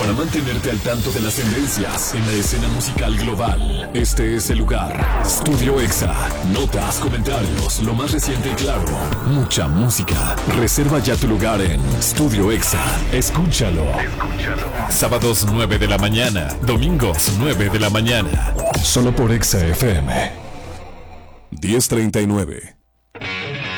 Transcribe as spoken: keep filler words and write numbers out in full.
Para mantenerte al tanto de las tendencias en la escena musical global, este es el lugar. Estudio Exa. Notas, comentarios, lo más reciente y claro. Mucha música. Reserva ya tu lugar en Estudio Exa. Escúchalo. Escúchalo. Sábados nueve de la mañana. Domingos nueve de la mañana. Solo por Exa F M. diez treinta y nueve.